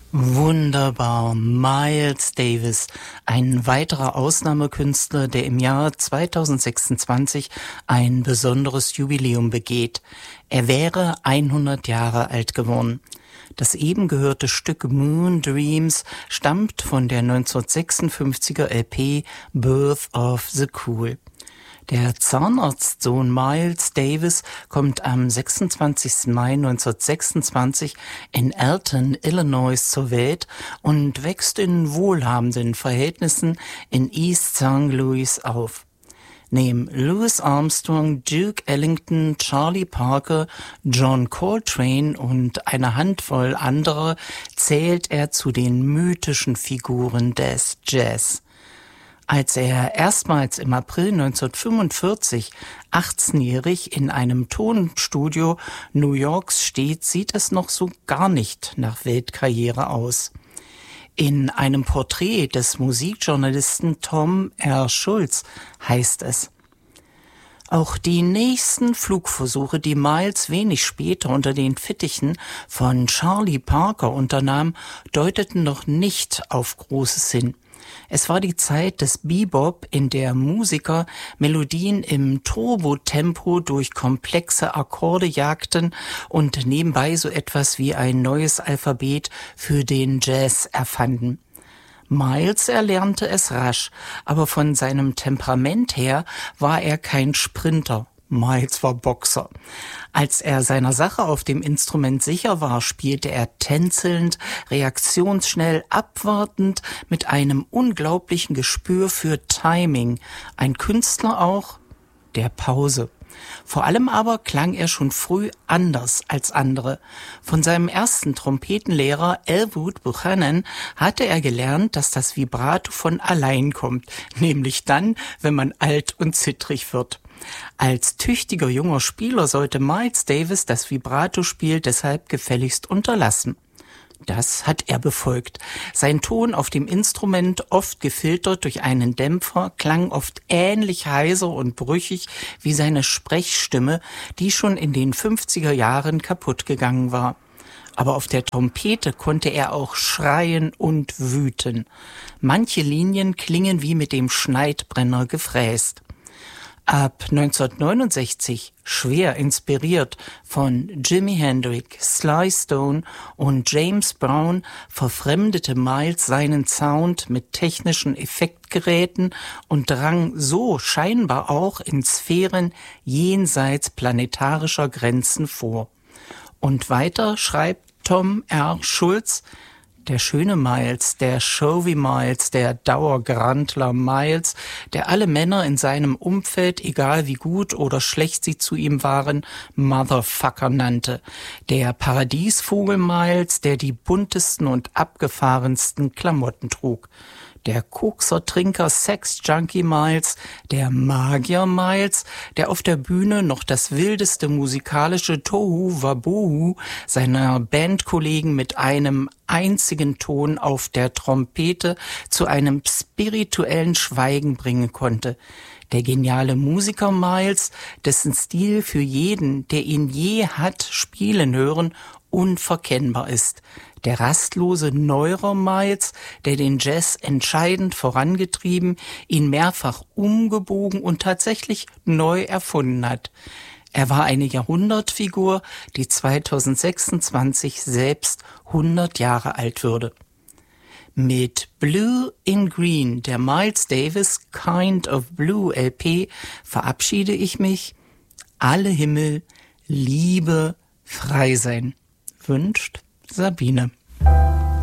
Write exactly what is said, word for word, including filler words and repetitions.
Wunderbar, Miles Davis, ein weiterer Ausnahmekünstler, der im Jahr zweitausendsechsundzwanzig ein besonderes Jubiläum begeht. Er wäre hundert Jahre alt geworden. Das eben gehörte Stück Moon Dreams stammt von der neunzehnhundertsechsundfünfziger L P Birth of the Cool. Der Zahnarztsohn Miles Davis kommt am sechsundzwanzigsten Mai neunzehnhundertsechsundzwanzig in Alton, Illinois zur Welt und wächst in wohlhabenden Verhältnissen in East Saint Louis auf. Neben Louis Armstrong, Duke Ellington, Charlie Parker, John Coltrane und einer Handvoll anderer zählt er zu den mythischen Figuren des Jazz. Als er erstmals im April neunzehnhundertfünfundvierzig achtzehnjährig in einem Tonstudio New Yorks steht, sieht es noch so gar nicht nach Weltkarriere aus. In einem Porträt des Musikjournalisten Tom R. Schulz heißt es: Auch die nächsten Flugversuche, die Miles wenig später unter den Fittichen von Charlie Parker unternahm, deuteten noch nicht auf Großes hin. Es war die Zeit des Bebop, in der Musiker Melodien im Turbotempo durch komplexe Akkorde jagten und nebenbei so etwas wie ein neues Alphabet für den Jazz erfanden. Miles erlernte es rasch, aber von seinem Temperament her war er kein Sprinter. Miles war Boxer. Als er seiner Sache auf dem Instrument sicher war, spielte er tänzelnd, reaktionsschnell, abwartend, mit einem unglaublichen Gespür für Timing. Ein Künstler auch der Pause. Vor allem aber klang er schon früh anders als andere. Von seinem ersten Trompetenlehrer Elwood Buchanan hatte er gelernt, dass das Vibrato von allein kommt, nämlich dann, wenn man alt und zittrig wird. Als tüchtiger junger Spieler sollte Miles Davis das Vibratospiel deshalb gefälligst unterlassen. Das hat er befolgt. Sein Ton auf dem Instrument, oft gefiltert durch einen Dämpfer, klang oft ähnlich heiser und brüchig wie seine Sprechstimme, die schon in den fünfziger Jahren kaputt gegangen war. Aber auf der Trompete konnte er auch schreien und wüten. Manche Linien klingen wie mit dem Schneidbrenner gefräst. Ab neunzehnhundertneunundsechzig, schwer inspiriert von Jimi Hendrix, Sly Stone und James Brown, verfremdete Miles seinen Sound mit technischen Effektgeräten und drang so scheinbar auch in Sphären jenseits planetarischer Grenzen vor. Und weiter schreibt Tom R. Schulz: Der schöne Miles, der Showy Miles, der Dauergrantler Miles, der alle Männer in seinem Umfeld, egal wie gut oder schlecht sie zu ihm waren, Motherfucker nannte. Der Paradiesvogel Miles, der die buntesten und abgefahrensten Klamotten trug. Der Kokser-Trinker Sex-Junkie Miles, der Magier Miles, der auf der Bühne noch das wildeste musikalische Tohu-Wabohu seiner Bandkollegen mit einem einzigen Ton auf der Trompete zu einem spirituellen Schweigen bringen konnte. Der geniale Musiker Miles, dessen Stil für jeden, der ihn je hat spielen hören, unverkennbar ist. Der rastlose Neurer Miles, der den Jazz entscheidend vorangetrieben, ihn mehrfach umgebogen und tatsächlich neu erfunden hat. Er war eine Jahrhundertfigur, die zweitausendsechsundzwanzig selbst hundert Jahre alt würde. Mit Blue in Green, der Miles Davis Kind of Blue L P, verabschiede ich mich. Alle Himmel, Liebe, frei sein. Wünscht Sabine.